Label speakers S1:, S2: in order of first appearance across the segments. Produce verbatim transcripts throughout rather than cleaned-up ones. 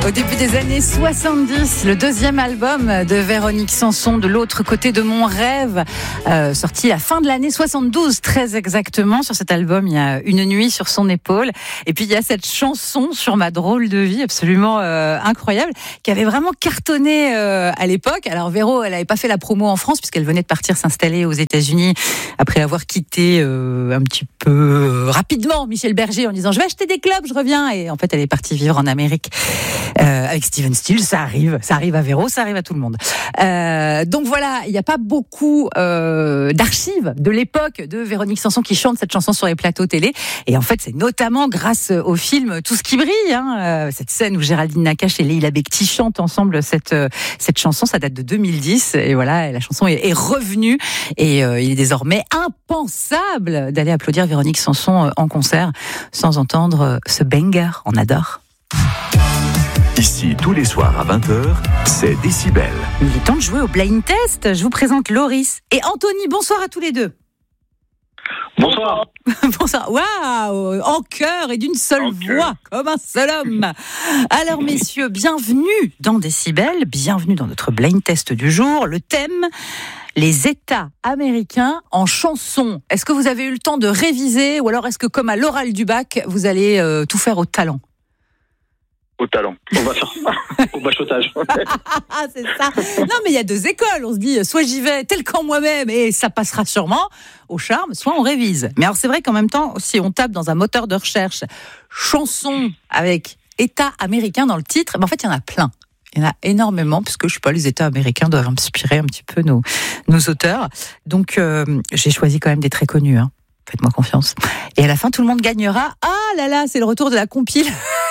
S1: Au début des années soixante-dix, le deuxième album de Véronique Sanson, De l'autre côté de mon rêve, euh, sorti à la fin de l'année soixante-douze, très exactement. Sur cet album, il y a Une nuit sur son épaule. Et puis, il y a cette chanson Sur ma drôle de vie, absolument euh, incroyable, qui avait vraiment cartonné euh, à l'époque. Alors, Véro, elle n'avait pas fait la promo en France, puisqu'elle venait de partir s'installer aux États-Unis après avoir quitté euh, un petit peu euh, rapidement Michel Berger en disant « Je vais acheter des clubs, je reviens ». Et en fait, elle est partie vivre en Amérique. Euh, avec Steven Stills, ça arrive, ça arrive à Véro, ça arrive à tout le monde. Euh, donc voilà, il n'y a pas beaucoup euh, d'archives de l'époque de Véronique Sanson qui chante cette chanson sur les plateaux télé. Et en fait, c'est notamment grâce au film Tout ce qui brille, hein, euh, cette scène où Géraldine Nakache et Leila Bekti chantent ensemble cette euh, cette chanson. Ça date de deux mille dix et voilà, la chanson est, est revenue et euh, il est désormais impensable d'aller applaudir Véronique Sanson en concert sans entendre ce banger. On adore.
S2: Ici, tous les soirs à vingt heures, c'est Décibel.
S1: Il est temps de jouer au blind test. Je vous présente Loris et Anthony. Bonsoir à tous les deux.
S3: Bonsoir.
S1: Bonsoir. Waouh, en chœur et d'une seule
S3: Okay.
S1: voix, comme un seul homme. Alors, messieurs, bienvenue dans Décibel. Bienvenue dans notre blind test du jour. Le thème, les États américains en chanson. Est-ce que vous avez eu le temps de réviser ou alors est-ce que, comme à l'oral du bac, vous allez euh, tout faire au talent?
S3: Au talent. On va faire au bachotage.
S1: Ah, c'est ça. Non, mais il y a deux écoles. On se dit, soit j'y vais tel qu'en moi-même et ça passera sûrement au charme, soit on révise. Mais alors, c'est vrai qu'en même temps, si on tape dans un moteur de recherche chanson avec État américain dans le titre, ben en fait, il y en a plein. Il y en a énormément, puisque je sais pas, les États américains doivent inspirer un petit peu nos, nos auteurs. Donc, euh, j'ai choisi quand même des très connus, hein. Faites-moi confiance. Et à la fin, tout le monde gagnera. Ah là là, c'est le retour de la compile.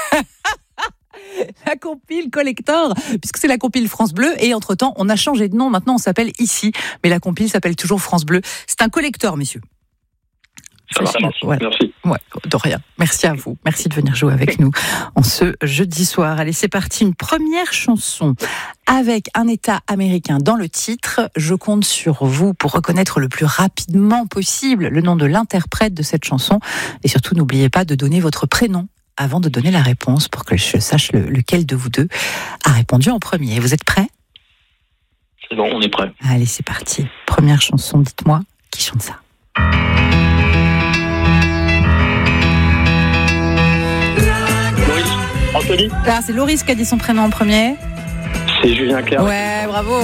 S1: La compile collector, puisque c'est la compile France Bleu. Et entre-temps, on a changé de nom. Maintenant, on s'appelle Ici. Mais la compile s'appelle toujours France Bleu. C'est un collector, messieurs.
S3: Ça marche.
S1: Voilà.
S3: Merci.
S1: Ouais, de rien. Merci à vous. Merci de venir jouer avec nous en ce jeudi soir. Allez, c'est parti. Une première chanson avec un État américain dans le titre. Je compte sur vous pour reconnaître le plus rapidement possible le nom de l'interprète de cette chanson. Et surtout, n'oubliez pas de donner votre prénom avant de donner la réponse pour que je sache le, lequel de vous deux a répondu en premier. Vous êtes prêts ?
S3: C'est bon, on est prêt.
S1: Allez, c'est parti. Première chanson, dites-moi, qui chante ça ?
S3: Loris. Anthony.
S1: Ah, c'est Loris qui a dit son prénom en premier.
S3: C'est Julien Clerc.
S1: Ouais, bravo.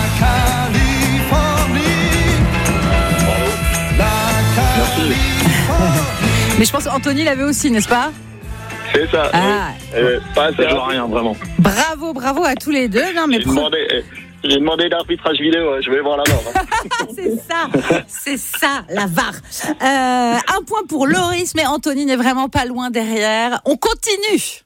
S3: Merci.
S1: Mais je pense qu'Anthony l'avait aussi, n'est-ce pas ?
S3: C'est ça.
S1: Ah.
S3: Oui. Euh, pas ça joue à rien, vraiment.
S1: Bravo, bravo à tous les deux. Non, mais
S3: J'ai
S1: pro-
S3: demandé, euh, j'ai demandé l'arbitrage vidéo. Je vais voir la barre.
S1: c'est ça, c'est ça, la V A R. Euh, un point pour Loris, mais Anthony n'est vraiment pas loin derrière. On continue